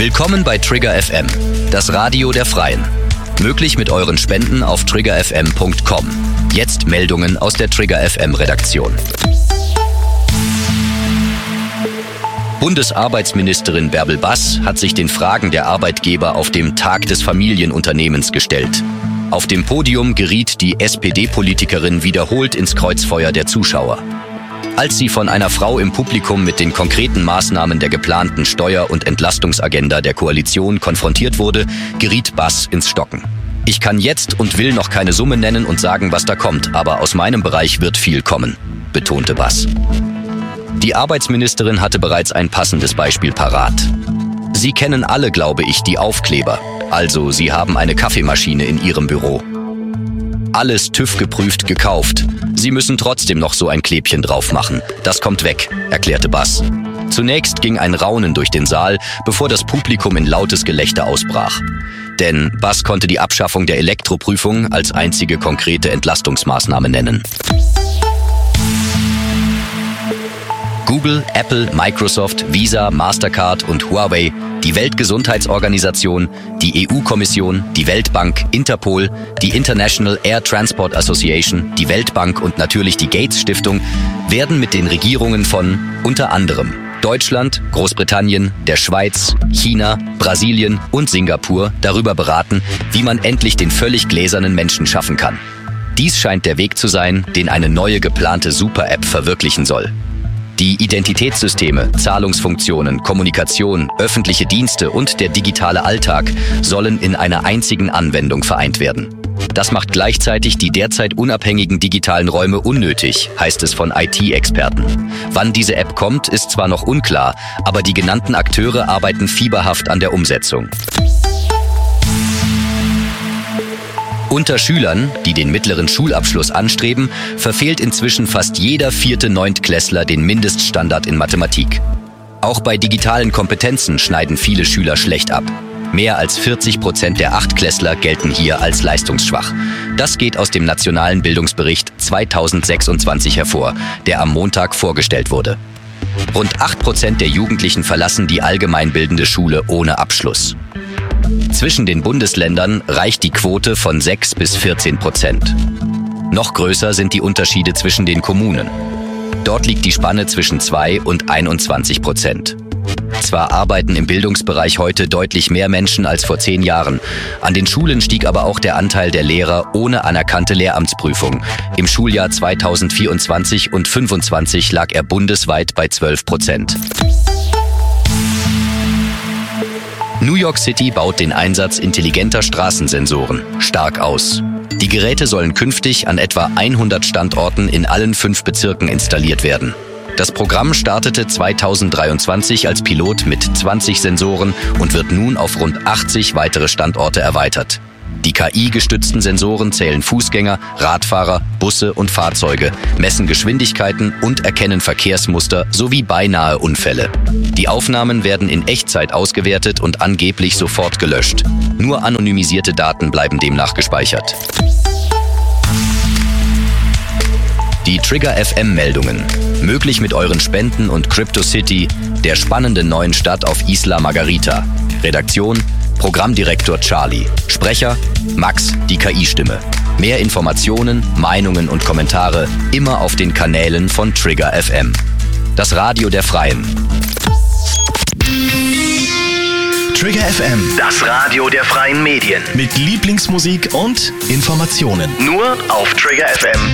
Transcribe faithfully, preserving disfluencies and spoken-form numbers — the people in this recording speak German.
Willkommen bei Trigger F M, das Radio der Freien. Möglich mit euren Spenden auf trigger f m punkt com. Jetzt Meldungen aus der Trigger F M Redaktion. Bundesarbeitsministerin Bärbel Bass hat sich den Fragen der Arbeitgeber auf dem Tag des Familienunternehmens gestellt. Auf dem Podium geriet die S P D-Politikerin wiederholt ins Kreuzfeuer der Zuschauer. Als sie von einer Frau im Publikum mit den konkreten Maßnahmen der geplanten Steuer- und Entlastungsagenda der Koalition konfrontiert wurde, geriet Bass ins Stocken. Ich kann jetzt und will noch keine Summe nennen und sagen, was da kommt, aber aus meinem Bereich wird viel kommen, betonte Bass. Die Arbeitsministerin hatte bereits ein passendes Beispiel parat. Sie kennen alle, glaube ich, die Aufkleber. Also, Sie haben eine Kaffeemaschine in Ihrem Büro. Alles TÜV geprüft, gekauft. Sie müssen trotzdem noch so ein Klebchen drauf machen. Das kommt weg, erklärte Bass. Zunächst ging ein Raunen durch den Saal, bevor das Publikum in lautes Gelächter ausbrach. Denn Bass konnte die Abschaffung der Elektroprüfung als einzige konkrete Entlastungsmaßnahme nennen. Google, Apple, Microsoft, Visa, Mastercard und Huawei, die Weltgesundheitsorganisation, die E U-Kommission, die Weltbank, Interpol, die International Air Transport Association, die Weltbank und natürlich die Gates-Stiftung werden mit den Regierungen von unter anderem Deutschland, Großbritannien, der Schweiz, China, Brasilien und Singapur darüber beraten, wie man endlich den völlig gläsernen Menschen schaffen kann. Dies scheint der Weg zu sein, den eine neue geplante Super-App verwirklichen soll. Die Identitätssysteme, Zahlungsfunktionen, Kommunikation, öffentliche Dienste und der digitale Alltag sollen in einer einzigen Anwendung vereint werden. Das macht gleichzeitig die derzeit unabhängigen digitalen Räume unnötig, heißt es von I T-Experten. Wann diese App kommt, ist zwar noch unklar, aber die genannten Akteure arbeiten fieberhaft an der Umsetzung. Unter Schülern, die den mittleren Schulabschluss anstreben, verfehlt inzwischen fast jeder vierte Neuntklässler den Mindeststandard in Mathematik. Auch bei digitalen Kompetenzen schneiden viele Schüler schlecht ab. Mehr als vierzig Prozent der Achtklässler gelten hier als leistungsschwach. Das geht aus dem Nationalen Bildungsbericht zweitausendsechsundzwanzig hervor, der am Montag vorgestellt wurde. Rund acht Prozent der Jugendlichen verlassen die allgemeinbildende Schule ohne Abschluss. Zwischen den Bundesländern reicht die Quote von sechs bis vierzehn Prozent. Noch größer sind die Unterschiede zwischen den Kommunen. Dort liegt die Spanne zwischen zwei und einundzwanzig Prozent. Zwar arbeiten im Bildungsbereich heute deutlich mehr Menschen als vor zehn Jahren. An den Schulen stieg aber auch der Anteil der Lehrer ohne anerkannte Lehramtsprüfung. Im Schuljahr zweitausendvierundzwanzig und fünfundzwanzig lag er bundesweit bei zwölf Prozent. New York City baut den Einsatz intelligenter Straßensensoren stark aus. Die Geräte sollen künftig an etwa hundert Standorten in allen fünf Bezirken installiert werden. Das Programm startete zweitausenddreiundzwanzig als Pilot mit zwanzig Sensoren und wird nun auf rund achtzig weitere Standorte erweitert. Die K I-gestützten Sensoren zählen Fußgänger, Radfahrer, Busse und Fahrzeuge, messen Geschwindigkeiten und erkennen Verkehrsmuster sowie beinahe Unfälle. Die Aufnahmen werden in Echtzeit ausgewertet und angeblich sofort gelöscht. Nur anonymisierte Daten bleiben demnach gespeichert. Die Trigger F M-Meldungen. Möglich mit euren Spenden und CryptoCity, der spannenden neuen Stadt auf Isla Margarita. Redaktion: Programmdirektor Charlie. Sprecher: Max, die K I-Stimme. Mehr Informationen, Meinungen und Kommentare immer auf den Kanälen von Trigger F M. Das Radio der Freien. Trigger F M, das Radio der freien Medien. mit Lieblingsmusik und Informationen. Nur auf Trigger F M.